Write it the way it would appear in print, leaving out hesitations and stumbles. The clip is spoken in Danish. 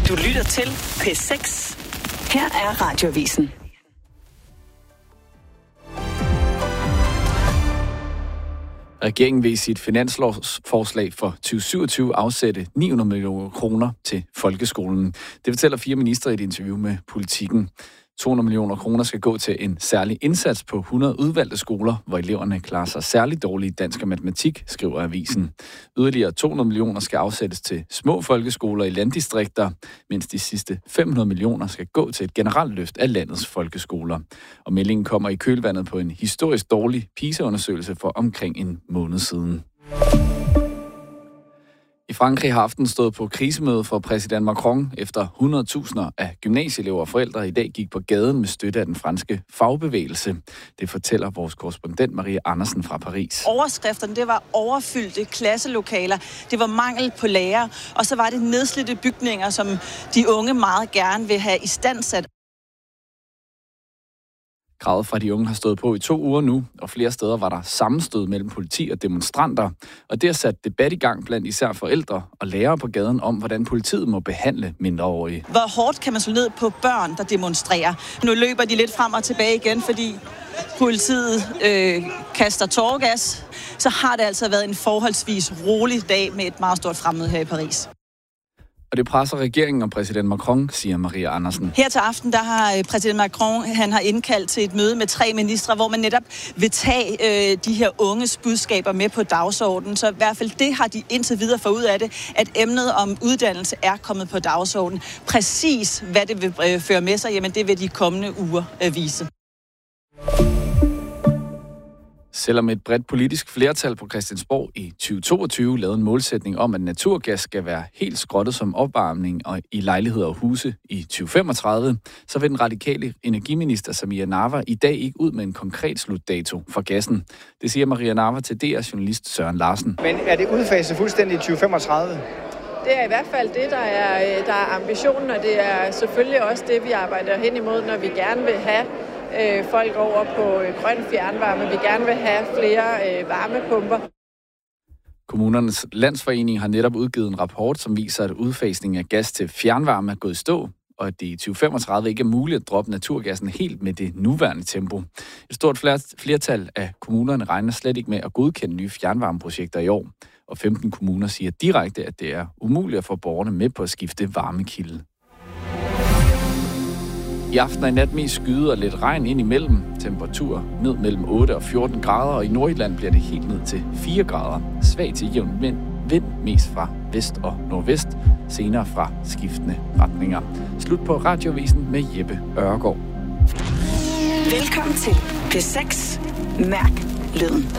Du lytter til P6. Her er Radioavisen. Regeringen vil i sit finanslovsforslag for 2027 afsætte 900 millioner kroner til folkeskolen. Det fortæller 4 ministre i et interview med Politikken. 200 millioner kroner skal gå til en særlig indsats på 100 udvalgte skoler, hvor eleverne klarer sig særligt dårligt i dansk og matematik, skriver avisen. Yderligere 200 millioner skal afsættes til små folkeskoler i landdistrikter, mens de sidste 500 millioner skal gå til et generelt løft af landets folkeskoler. Og meldingen kommer i kølvandet på en historisk dårlig PISA-undersøgelse for omkring en måned siden. I Frankrig har aften stået på krisemøde for præsident Macron, efter 100.000 af gymnasieelever og forældre i dag gik på gaden med støtte af den franske fagbevægelse. Det fortæller vores korrespondent Maria Andersen fra Paris. Overskrifterne, det var overfyldte klasselokaler, det var mangel på lærere, og så var det nedslidte bygninger, som de unge meget gerne vil have istandsat. Kravet fra de unge har stået på i 2 uger nu, og flere steder var der sammenstød mellem politi og demonstranter. Og det har sat debat i gang blandt især forældre og lærere på gaden om, hvordan politiet må behandle mindreårige. Hvor hårdt kan man slå ned på børn, der demonstrerer? Nu løber de lidt frem og tilbage igen, fordi politiet kaster tåregas. Så har det altså været en forholdsvis rolig dag med et meget stort fremmøde her i Paris. Og det presser regeringen og præsident Macron, siger Maria Andersen. Her til aften, der har præsident Macron, han har indkaldt til et møde med 3 ministre, hvor man netop vil tage de her unges budskaber med på dagsordenen. Så i hvert fald det har de indtil videre fået ud af det, at emnet om uddannelse er kommet på dagsordenen. Præcis hvad det vil føre med sig, jamen det vil de kommende uger vise. Selvom et bredt politisk flertal på Christiansborg i 2022 lavede en målsætning om, at naturgas skal være helt skrottet som opvarmning og i lejligheder og huse i 2035, så vil den radikale energiminister Samira Nawa i dag ikke ud med en konkret slutdato for gassen. Det siger Maria Nawa til DR-journalist Søren Larsen. Men er det udfaset fuldstændig i 2035? Det er i hvert fald det, der er ambitionen, og det er selvfølgelig også det, vi arbejder hen imod, når vi gerne vil have folk over på grøn fjernvarme. Vi gerne vil have flere varmepumper. Kommunernes Landsforening har netop udgivet en rapport, som viser, at udfasningen af gas til fjernvarme er gået i stå, og at det i 2035 ikke er muligt at droppe naturgassen helt med det nuværende tempo. Et stort flertal af kommunerne regner slet ikke med at godkende nye fjernvarmeprojekter i år, og 15 kommuner siger direkte, at det er umuligt at få borgerne med på at skifte varmekilde. I aften og i nat mest skyde og lidt regn ind imellem. Temperatur ned mellem 8 og 14 grader, og i Nordjylland bliver det helt ned til 4 grader. Svag til jævn vind mest fra vest og nordvest, senere fra skiftende retninger. Slut på Radioavisen med Jeppe Ørgaard. Velkommen til P6. Mærk lyden.